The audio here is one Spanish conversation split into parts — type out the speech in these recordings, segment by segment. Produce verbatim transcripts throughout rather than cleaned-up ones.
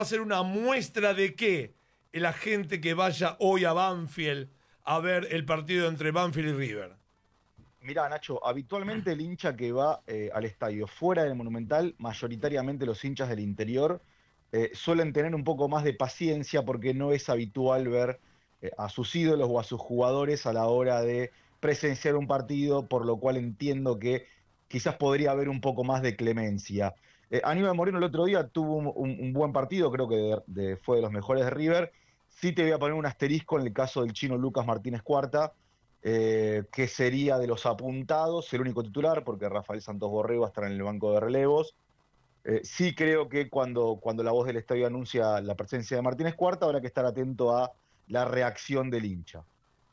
a ser una muestra de que la gente que vaya hoy a Banfield a ver el partido entre Banfield y River? Mirá, Nacho, habitualmente el hincha que va eh, al estadio fuera del Monumental, mayoritariamente los hinchas del interior, eh, suelen tener un poco más de paciencia porque no es habitual ver eh, a sus ídolos o a sus jugadores a la hora de presenciar un partido, por lo cual entiendo que quizás podría haber un poco más de clemencia. Eh, Aníbal Moreno el otro día tuvo un, un- un buen partido, creo que de- de- fue de los mejores de River. Sí te voy a poner un asterisco en el caso del chino Lucas Martínez Cuarta, eh, que sería de los apuntados, el único titular, porque Rafael Santos Borré va a estar en el banco de relevos. Eh, sí creo que cuando, cuando la voz del estadio anuncia la presencia de Martínez Cuarta, habrá que estar atento a la reacción del hincha.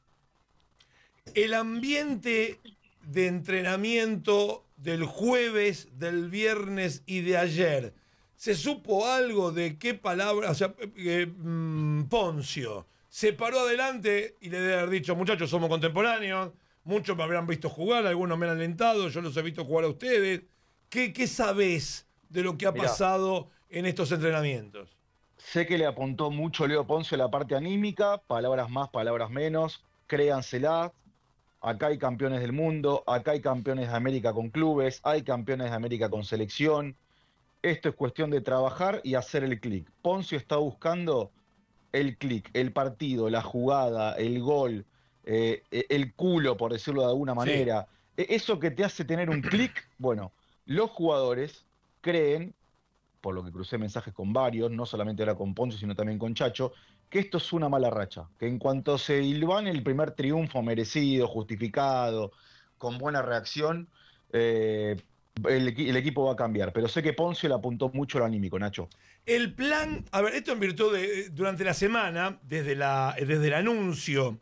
El ambiente de entrenamiento del jueves, del viernes y de ayer, ¿se supo algo de qué palabra, o sea, eh, mm, Poncio se paró adelante y le debe haber dicho, muchachos, somos contemporáneos, muchos me habrán visto jugar, algunos me han alentado, yo los he visto jugar a ustedes? ¿Qué, qué sabés de lo que ha Mirá, pasado en estos entrenamientos? sé que le apuntó mucho Leo Poncio a la parte anímica, palabras más, palabras menos, créansela. Acá hay campeones del mundo, acá hay campeones de América con clubes, hay campeones de América con selección. Esto es cuestión de trabajar y hacer el clic. Poncio está buscando el clic, el partido, la jugada, el gol, eh, e, el culo, por decirlo de alguna Sí. manera. E- Eso que te hace tener un clic, bueno, los jugadores creen, por lo que crucé mensajes con varios, no solamente ahora con Ponce, sino también con Chacho, que esto es una mala racha, que en cuanto se hilvane el primer triunfo merecido, justificado, con buena reacción, eh, el, equi- el equipo va a cambiar. Pero sé que Ponce le apuntó mucho al anímico, Nacho. El plan, a ver, esto en virtud de, durante la semana, desde, la, desde el anuncio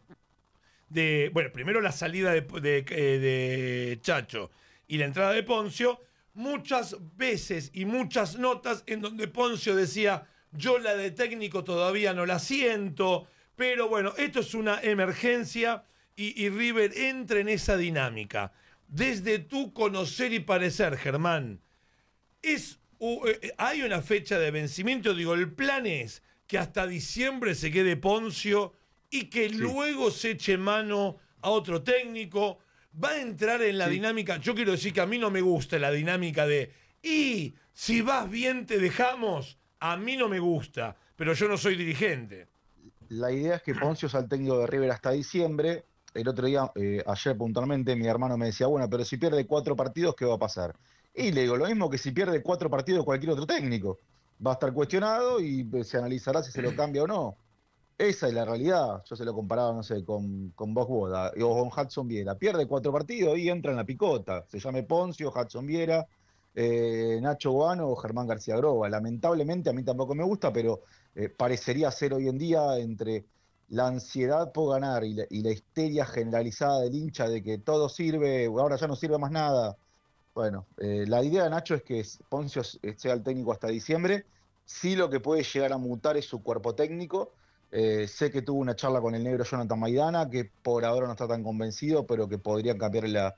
de, bueno, primero la salida de, de, eh, de Chacho y la entrada de Poncio, muchas veces y muchas notas en donde Poncio decía, yo la de técnico todavía no la siento, pero bueno, esto es una emergencia y, y River entra en esa dinámica. Desde tu conocer y parecer, Germán, es, uh, eh, hay una fecha de vencimiento, digo, el plan es que hasta diciembre se quede Poncio y que Sí, luego se eche mano a otro técnico. Va a entrar en la sí. dinámica, yo quiero decir que a mí no me gusta la dinámica de, y si vas bien te dejamos, a mí no me gusta, pero yo no soy dirigente. La idea es que Poncio sea el técnico de River hasta diciembre. El otro día, eh, ayer puntualmente, mi hermano me decía, bueno, pero si pierde cuatro partidos, ¿qué va a pasar? Y le digo, lo mismo que si pierde cuatro partidos cualquier otro técnico. Va a estar cuestionado y eh, se analizará si se lo cambia o no. Esa es la realidad. Yo se lo comparaba, no sé, con, con Bosch Boda o con Hudson Viera. Pierde cuatro partidos y entra en la picota. Se llame Poncio, Hudson Viera, eh, Nacho Boano o Germán García Groba. Lamentablemente a mí tampoco me gusta, pero eh, parecería ser hoy en día entre la ansiedad por ganar y la, y la histeria generalizada del hincha de que todo sirve, ahora ya no sirve más nada. Bueno, eh, la idea de Nacho es que Poncio sea el técnico hasta diciembre. Sí, lo que puede llegar a mutar es su cuerpo técnico. Eh, sé que tuvo una charla con el negro Jonathan Maidana, que por ahora no está tan convencido, pero que podría cambiar la,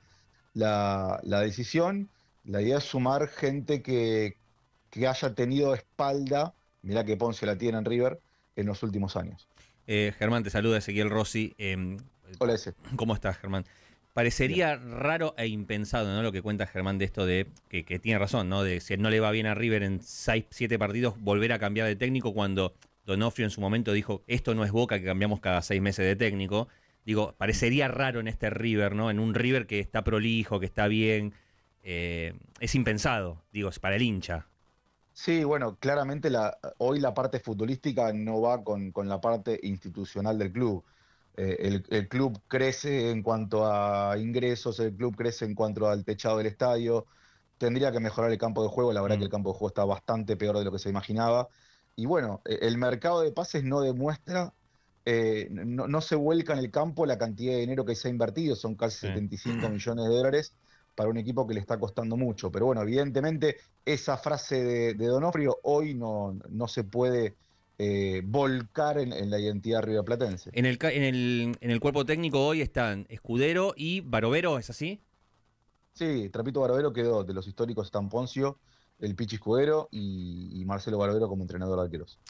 la, la decisión. La idea es sumar gente que, que haya tenido espalda, mirá que Ponce la tiene en River, en los últimos años. Eh, Germán, te saluda Ezequiel Rossi. Eh, Hola ese. ¿Cómo estás, Germán? Bien. Parecería raro e impensado, ¿no? Lo que cuenta Germán de esto de que, que tiene razón, ¿no? De si no le va bien a River en seis, siete partidos, volver a cambiar de técnico cuando Donofrio en su momento dijo, esto no es Boca, que cambiamos cada seis meses de técnico. Digo, parecería raro en este River, ¿no? En un River que está prolijo, que está bien. Eh, es impensado, digo, es para el hincha. Sí, bueno, claramente la, hoy la parte futbolística no va con, con la parte institucional del club. Eh, el, el club crece en cuanto a ingresos, el club crece en cuanto al techado del estadio. Tendría que mejorar el campo de juego, la verdad que el Mm. campo de juego está bastante peor de lo que se imaginaba. Y bueno, eh, el mercado de pases no demuestra, eh, no, no se vuelca en el campo la cantidad de dinero que se ha invertido, son casi Sí. setenta y cinco millones de dólares para un equipo que le está costando mucho. Pero bueno, evidentemente esa frase de, de Donofrio hoy no, no se puede eh, volcar en, en la identidad rioplatense. En el, ca- en, el, en el cuerpo técnico hoy están Escudero y Barovero, ¿es así? Sí, Trapito Barovero quedó, de los históricos están Poncio el Pichi Escudero y, y Marcelo Barovero como entrenador de arqueros.